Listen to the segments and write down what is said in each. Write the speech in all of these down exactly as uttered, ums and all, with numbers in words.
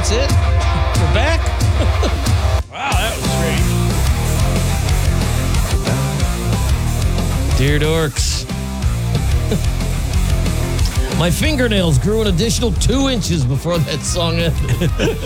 That's it? We're back? Wow, that was strange. Dear dorks. My fingernails grew an additional two inches before that song ended.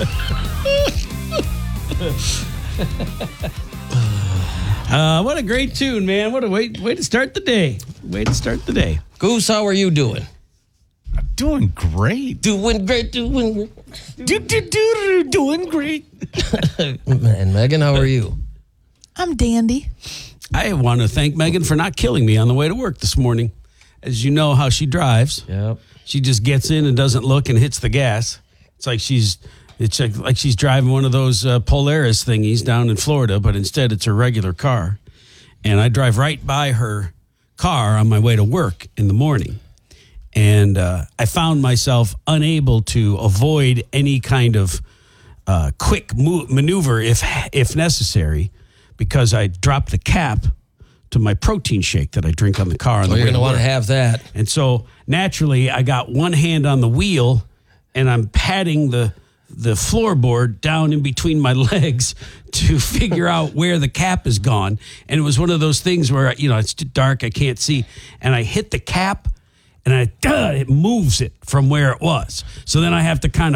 Uh, what a great tune, man. What a way, way to start the day. Way to start the day. Goose, how are you doing? Doing great. Doing great, doing great. Do, do, do, do, doing great. And Megan, how are you? I'm dandy. I want to thank Megan for not killing me on the way to work this morning. As you know how she drives. Yep. She just gets in and doesn't look and hits the gas. It's like she's it's like, like she's driving one of those uh, Polaris thingies down in Florida, but instead it's her regular car. And I drive right by her car on my way to work in the morning. And uh, I found myself unable to avoid any kind of uh, quick move, maneuver if if necessary, because I dropped the cap to my protein shake that I drink on the car. On Oh, the you're way going to to want to work. have that. And so naturally, I got one hand on the wheel, and I'm patting the the floorboard down in between my legs to figure out where the cap is gone. And it was one of those things where, you know, it's too dark, I can't see, and I hit the cap, and I duh, it moves it from where it was. So then I have to kind of